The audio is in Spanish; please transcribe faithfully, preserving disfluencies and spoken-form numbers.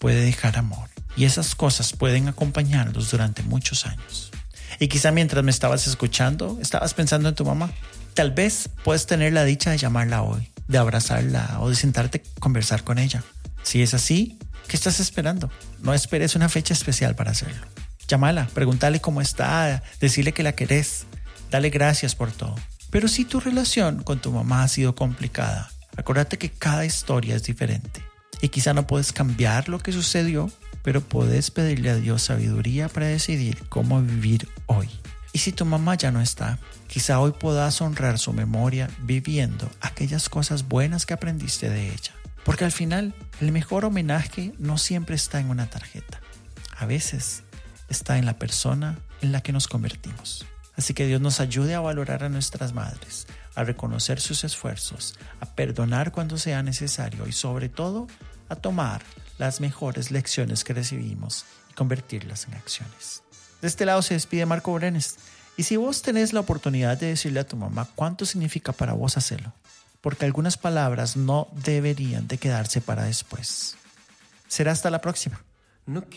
puede dejar amor. Y esas cosas pueden acompañarlos durante muchos años. Y quizá mientras me estabas escuchando, estabas pensando en tu mamá. Tal vez puedes tener la dicha de llamarla hoy, de abrazarla o de sentarte a conversar con ella. Si es así, ¿qué estás esperando? No esperes una fecha especial para hacerlo. Llámala, pregúntale cómo está, decirle que la querés, dale gracias por todo. Pero si tu relación con tu mamá ha sido complicada, acuérdate que cada historia es diferente. Y quizá no puedes cambiar lo que sucedió, pero puedes pedirle a Dios sabiduría para decidir cómo vivir hoy. Y si tu mamá ya no está, quizá hoy puedas honrar su memoria viviendo aquellas cosas buenas que aprendiste de ella. Porque al final, el mejor homenaje no siempre está en una tarjeta. A veces está en la persona en la que nos convertimos. Así que Dios nos ayude a valorar a nuestras madres, a reconocer sus esfuerzos, a perdonar cuando sea necesario y sobre todo a tomar las mejores lecciones que recibimos y convertirlas en acciones. De este lado se despide Marco Brenes. Y si vos tenés la oportunidad de decirle a tu mamá cuánto significa para vos, hacerlo. Porque algunas palabras no deberían de quedarse para después. Será hasta la próxima. No